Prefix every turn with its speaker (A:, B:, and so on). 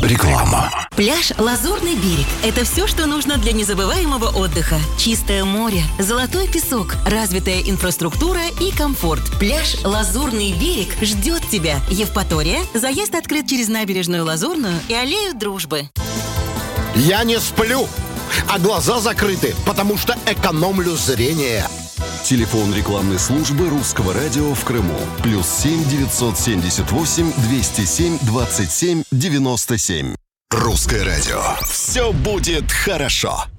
A: Реклама.
B: Пляж «Лазурный берег» – это все, что нужно для незабываемого отдыха. Чистое море, золотой песок, развитая инфраструктура и комфорт. Пляж «Лазурный берег» ждет тебя. Евпатория. Заезд открыт через набережную Лазурную и аллею Дружбы.
C: Я не сплю, а глаза закрыты, потому что экономлю зрение.
A: Телефон рекламной службы Русского радио в Крыму. +7 978 207 27 97. Русское радио. Все будет хорошо.